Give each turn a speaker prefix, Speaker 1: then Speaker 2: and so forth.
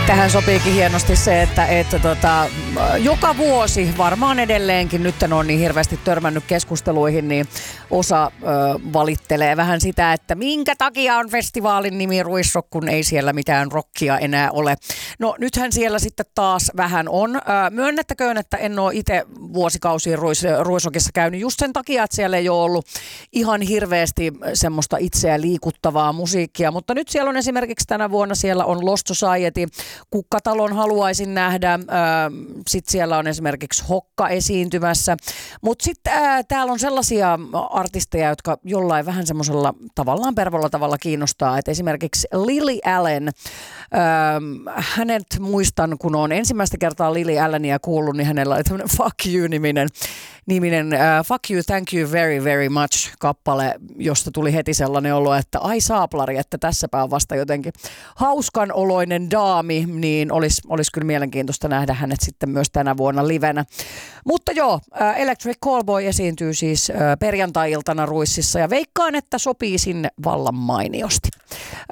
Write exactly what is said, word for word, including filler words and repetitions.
Speaker 1: tähän sopiikin hienosti se, että, että tota, joka vuosi varmaan edelleenkin, nyt en ole niin hirveästi törmännyt keskusteluihin, niin osa ö, valittelee vähän sitä, että minkä takia on festivaalin nimi Ruisrock, kun ei siellä mitään rockia enää ole. No nythän siellä sitten taas vähän on. Ö, myönnettäköön, että en ole itse vuosikausiin Ruis, Ruisrockissa käynyt just sen takia, että siellä ei ole ollut ihan hirveästi semmoista itseä liikuttavaa musiikkia, mutta nyt siellä on esimerkiksi tänä vuonna siellä on Lost Society, Kukkatalon haluaisin nähdä, sitten siellä on esimerkiksi Hokka esiintymässä, mutta sitten täällä on sellaisia artisteja, jotka jollain vähän semmoisella tavallaan pervolla tavalla kiinnostaa, että esimerkiksi Lily Allen, ää, hänet muistan, kun on ensimmäistä kertaa Lily Allenia kuullut, niin hänellä oli tämmöinen Fuck You-niminen niminen uh, Fuck You, Thank You Very Very Much kappale, josta tuli heti sellainen olo, että ai saaplari, että tässäpä on vasta jotenkin hauskan oloinen daami, niin olisi olis kyllä mielenkiintoista nähdä hänet sitten myös tänä vuonna livenä. Mutta joo, uh, Electric Callboy esiintyy siis uh, perjantai-iltana Ruississa ja veikkaan, että sopii sinne vallan mainiosti.